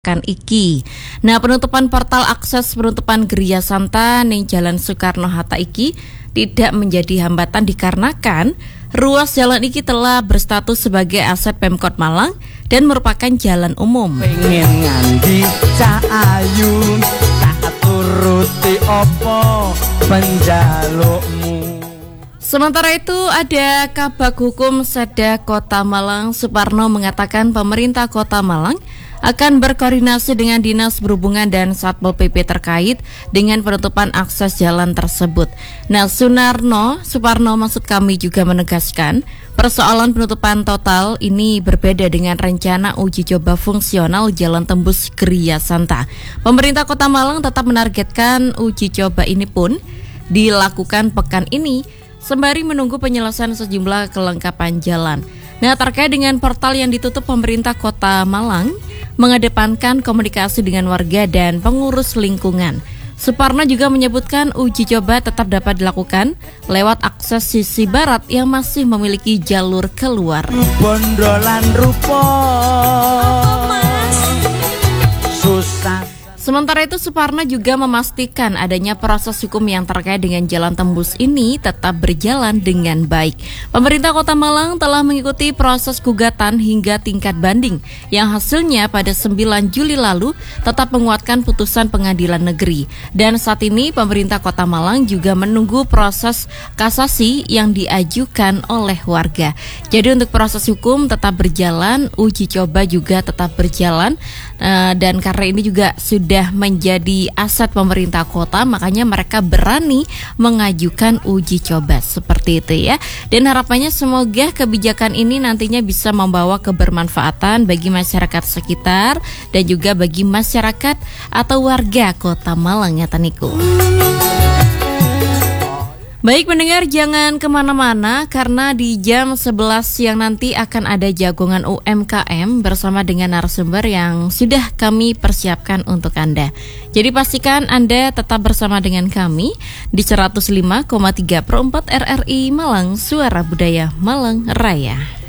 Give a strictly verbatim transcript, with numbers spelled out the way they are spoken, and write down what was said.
Kan iki. Nah, penutupan portal akses penutupan Geria Santa ning Jalan Soekarno-Hatta iki tidak menjadi hambatan dikarenakan ruas jalan iki telah berstatus sebagai aset Pemkot Malang dan merupakan jalan umum. Pengen nganti cah ayu tak turuti opo penjalukmu. Sementara itu, ada Kabag Hukum Seda Kota Malang, Suparno, mengatakan pemerintah Kota Malang akan berkoordinasi dengan Dinas Perhubungan dan Satpol P P terkait dengan penutupan akses jalan tersebut. Nah, Sunarno, Suparno maksud kami juga menegaskan persoalan penutupan total ini berbeda dengan rencana uji coba fungsional jalan tembus Geria Santa. Pemerintah Kota Malang tetap menargetkan uji coba ini pun dilakukan pekan ini sembari menunggu penyelesaian sejumlah kelengkapan jalan. Nah, terkait dengan portal yang ditutup, pemerintah Kota Malang mengedepankan komunikasi dengan warga dan pengurus lingkungan. Suparno juga menyebutkan uji coba tetap dapat dilakukan lewat akses sisi barat yang masih memiliki jalur keluar. Bondolan rupo susah. Sementara itu, Suparno juga memastikan adanya proses hukum yang terkait dengan jalan tembus ini tetap berjalan dengan baik. Pemerintah Kota Malang telah mengikuti proses gugatan hingga tingkat banding yang hasilnya pada sembilan Juli lalu tetap menguatkan putusan pengadilan negeri. Dan saat ini pemerintah Kota Malang juga menunggu proses kasasi yang diajukan oleh warga. Jadi untuk proses hukum tetap berjalan, uji coba juga tetap berjalan, dan karena ini juga sudah Sudah menjadi aset pemerintah kota, makanya mereka berani mengajukan uji coba seperti itu ya. Dan harapannya semoga kebijakan ini nantinya bisa membawa kebermanfaatan bagi masyarakat sekitar dan juga bagi masyarakat atau warga Kota Malang ya Taniku. Baik pendengar, jangan kemana-mana karena di jam sebelas siang nanti akan ada jagongan U M K M bersama dengan narasumber yang sudah kami persiapkan untuk Anda. Jadi pastikan Anda tetap bersama dengan kami di seratus lima koma tiga per empat R R I Malang, Suara Budaya Malang Raya.